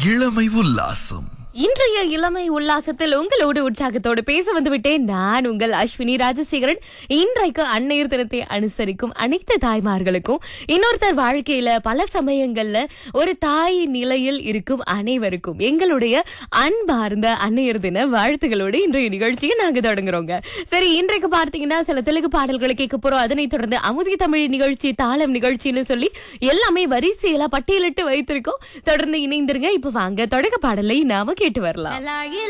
இளமை உல்லாசம். இன்றைய இளமை உல்லாசத்தில் உங்களோடு உற்சாகத்தோடு பேச வந்துவிட்டேன். நான் உங்கள் அஸ்வினி ராஜசேகரன். இன்றைக்கு அன்னையர் தினத்தை அனுசரிக்கும் அனைத்து தாய்மார்களுக்கும், இன்னொருத்தர் வாழ்க்கையில பல சமயங்கள்ல ஒரு தாய் நிலையில் இருக்கும் அனைவருக்கும் எங்களுடைய அன்பார்ந்த அன்னையர் தின வாழ்த்துகளோடு இன்றைய நிகழ்ச்சியை நாங்க தொடங்குறோங்க. சரி, இன்றைக்கு பார்த்தீங்கன்னா சில தெலுங்கு பாடல்களை கேட்க போறோம். அதனைத் தொடர்ந்து அமுதி தமிழ் நிகழ்ச்சி, தாளம் நிகழ்ச்சின்னு சொல்லி எல்லாமே வரிசையில பட்டியலிட்டு வைத்திருக்கோம். தொடர்ந்து இணைந்திருங்க. இப்ப வாங்க தொடக்க பாடலை நாம கேட்டு வரலாம்.